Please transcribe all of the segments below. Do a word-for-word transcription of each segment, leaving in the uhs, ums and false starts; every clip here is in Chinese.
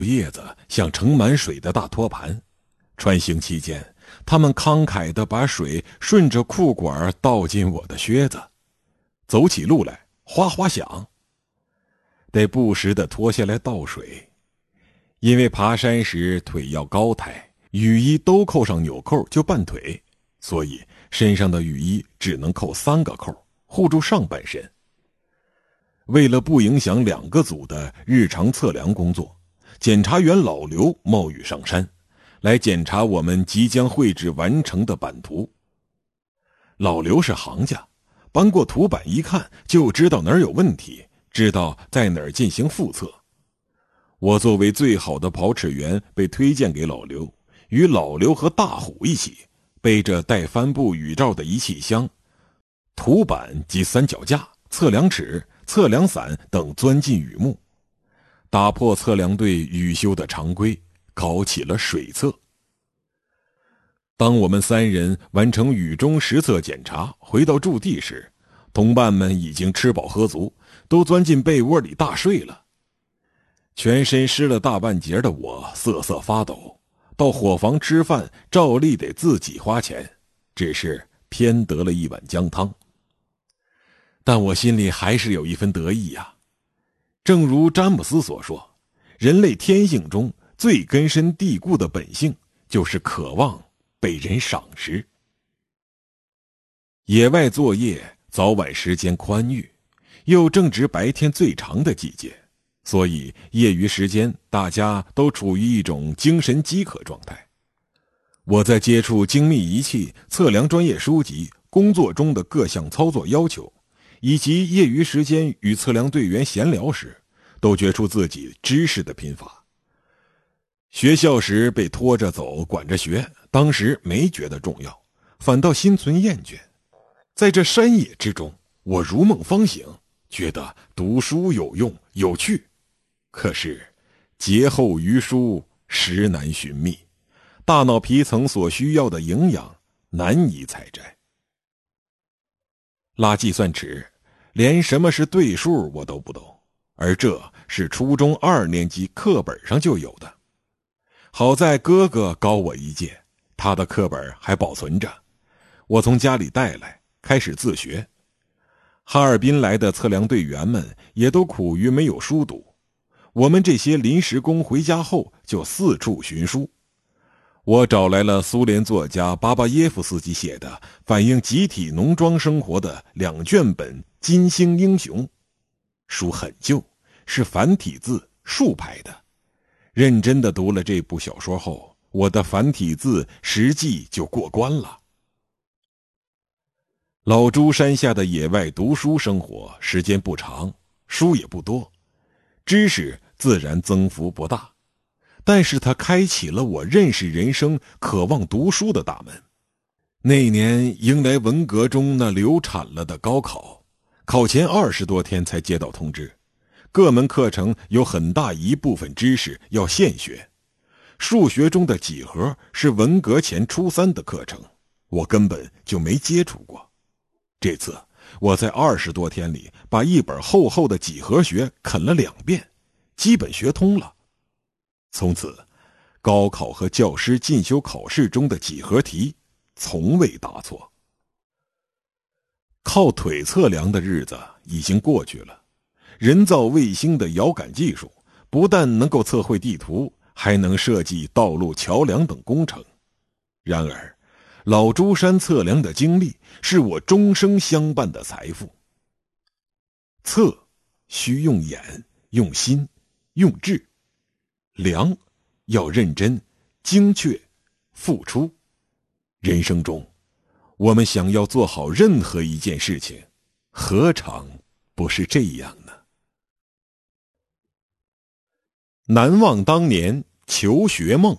叶子像盛满水的大托盘。穿行期间，他们慷慨地把水顺着裤管倒进我的靴子，走起路来哗哗响，得不时地脱下来倒水。因为爬山时腿要高抬，雨衣都扣上纽扣就绊腿，所以身上的雨衣只能扣三个扣，护住上半身。为了不影响两个组的日常测量工作，检查员老刘冒雨上山，来检查我们即将绘制完成的版图。老刘是行家，搬过图板一看就知道哪儿有问题，知道在哪儿进行复测。我作为最好的跑尺员被推荐给老刘，与老刘和大虎一起背着带帆布雨罩的仪器箱、图板及三脚架、测量尺、测量伞等钻进雨幕，打破测量队雨修的常规，搞起了水测。当我们三人完成雨中实测检查，回到驻地时，同伴们已经吃饱喝足，都钻进被窝里大睡了。全身湿了大半截的我瑟瑟发抖，到伙房吃饭照例得自己花钱，只是偏得了一碗姜汤。但我心里还是有一分得意呀、啊。正如詹姆斯所说，人类天性中最根深蒂固的本性就是渴望被人赏识。野外作业早晚时间宽裕，又正值白天最长的季节，所以业余时间大家都处于一种精神饥渴状态。我在接触精密仪器、测量专业书籍、工作中的各项操作要求，以及业余时间与测量队员闲聊时，都觉出自己知识的贫乏。学校时被拖着走，管着学，当时没觉得重要，反倒心存厌倦。在这山野之中，我如梦方醒，觉得读书有用有趣。可是劫后余书实难寻觅，大脑皮层所需要的营养难以采摘。拉计算尺，连什么是对数我都不懂，而这是初中二年级课本上就有的。好在哥哥高我一届，他的课本还保存着，我从家里带来，开始自学。哈尔滨来的测量队员们也都苦于没有书读，我们这些临时工回家后就四处寻书。我找来了苏联作家巴巴耶夫斯基写的反映集体农庄生活的两卷本《金星英雄》，书很旧，是繁体字竖排的。认真地读了这部小说后，我的繁体字实际就过关了。老朱山下的野外读书生活时间不长，书也不多，知识自然增幅不大，但是它开启了我认识人生、渴望读书的大门。那年迎来文革中那流产了的高考，考前二十多天才接到通知，各门课程有很大一部分知识要现学。数学中的几何是文革前初三的课程，我根本就没接触过。这次我在二十多天里把一本厚厚的几何学啃了两遍，基本学通了。从此，高考和教师进修考试中的几何题从未答错。靠腿测量的日子已经过去了，人造卫星的遥感技术不但能够测绘地图，还能设计道路、桥梁等工程。然而，老朱山测量的经历是我终生相伴的财富。测需用眼、用心、用智；量要认真、精确、付出。人生中，我们想要做好任何一件事情，何尝不是这样呢？难忘当年求学梦。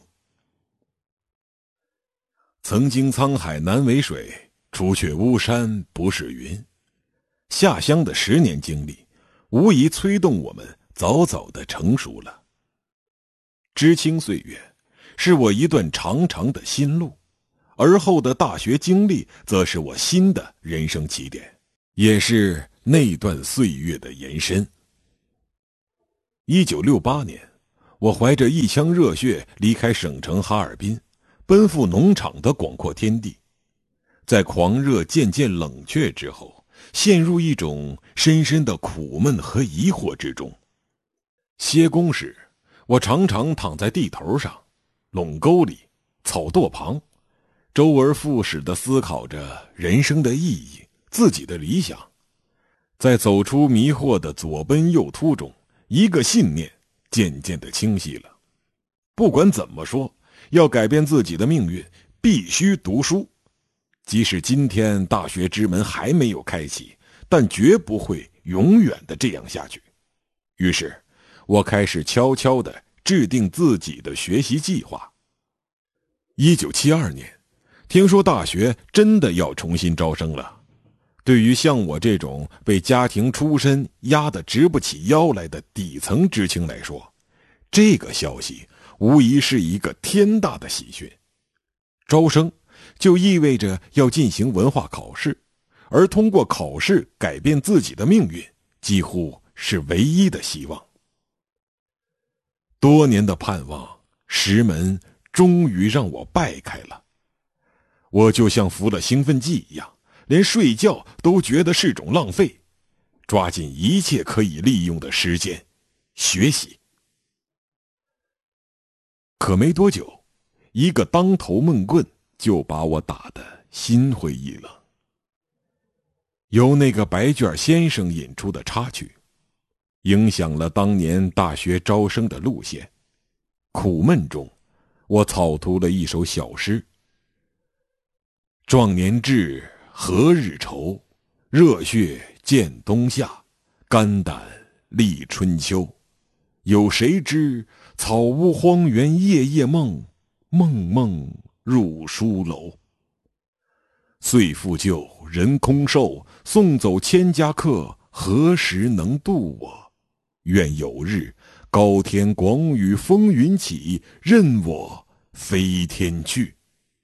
曾经沧海难为水，除却巫山不是云。下乡的十年经历，无疑催动我们早早的成熟了。知青岁月，是我一段长长的心路，而后的大学经历，则是我新的人生起点，也是那段岁月的延伸。一九六八年， 我怀着一腔热血离开省城哈尔滨，奔赴农场的广阔天地。在狂热渐渐冷却之后，陷入一种深深的苦闷和疑惑之中。歇工时，我常常躺在地头上、垄沟里、草垛旁，周而复始地思考着人生的意义、自己的理想。在走出迷惑的左奔右突中，一个信念渐渐地清晰了：不管怎么说，要改变自己的命运，必须读书。即使今天大学之门还没有开启，但绝不会永远的这样下去。于是我开始悄悄地制定自己的学习计划。一九七二年，听说大学真的要重新招生了。对于像我这种被家庭出身压得直不起腰来的底层知青来说，这个消息无疑是一个天大的喜讯。招生就意味着要进行文化考试，而通过考试改变自己的命运，几乎是唯一的希望。多年的盼望，石门终于让我掰开了。我就像服了兴奋剂一样，连睡觉都觉得是种浪费，抓紧一切可以利用的时间学习。可没多久，一个当头闷棍就把我打得心灰意冷。由那个白卷先生引出的插曲，影响了当年大学招生的路线。苦闷中，我草图了一首小诗：壮年志，何日愁？热血见冬夏，肝胆历春秋。有谁知草屋荒原夜夜梦，梦梦入书楼。岁复旧，人空瘦，送走千家客，何时能渡我？愿有日，高天广宇风云起，任我飞天去。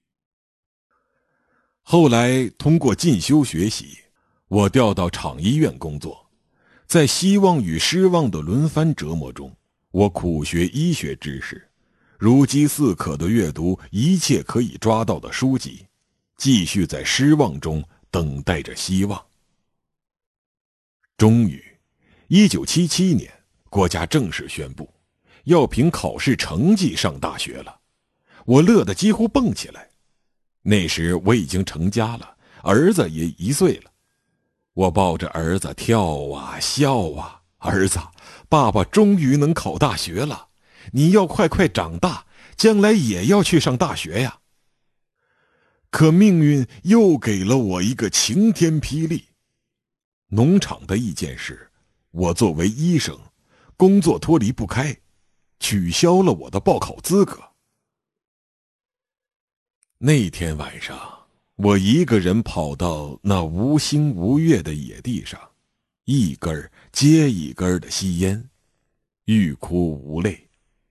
后来通过进修学习，我调到厂医院工作。在希望与失望的轮番折磨中，我苦学医学知识，如饥似渴地阅读一切可以抓到的书籍，继续在失望中等待着希望。终于，一九七七年，国家正式宣布要凭考试成绩上大学了。我乐得几乎蹦起来。那时我已经成家了，儿子也一岁了。我抱着儿子跳啊笑啊，儿子，爸爸终于能考大学了，你要快快长大，将来也要去上大学呀。可命运又给了我一个晴天霹雳。农场的意见是，我作为医生，工作脱离不开，取消了我的报考资格。那天晚上，我一个人跑到那无星无月的野地上，一根接一根的吸烟，欲哭无泪。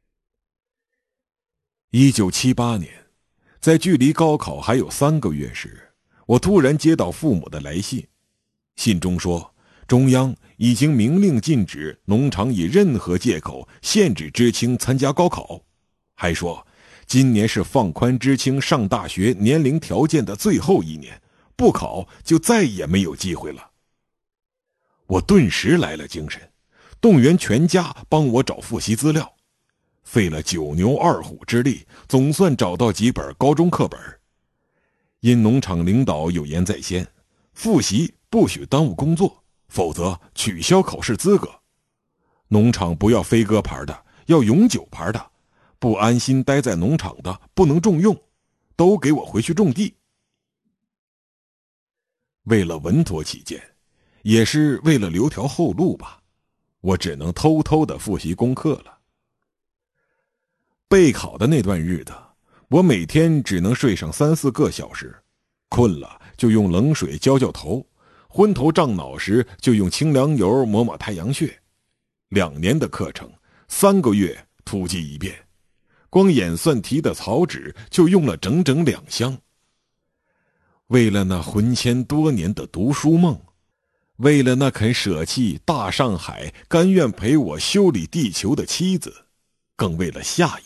一九七八年，在距离高考还有三个月时，我突然接到父母的来信。信中说，中央已经明令禁止农场以任何借口限制知青参加高考，还说今年是放宽知青上大学年龄条件的最后一年，不考就再也没有机会了。我顿时来了精神，动员全家帮我找复习资料，费了九牛二虎之力，总算找到几本高中课本。因农场领导有言在先，复习不许耽误工作，否则取消考试资格。农场不要飞鸽牌的，要永久牌的，不安心待在农场的不能重用，都给我回去种地。为了稳妥起见，也是为了留条后路吧，我只能偷偷的复习功课了。备考的那段日子，我每天只能睡上三四个小时，困了就用冷水浇浇头，昏头胀脑时就用清凉油抹抹太阳穴。两年的课程，三个月突击一遍，光演算题的草纸就用了整整两箱。为了那魂牵多年的读书梦，为了那肯舍弃大上海甘愿陪我修理地球的妻子， 更为了下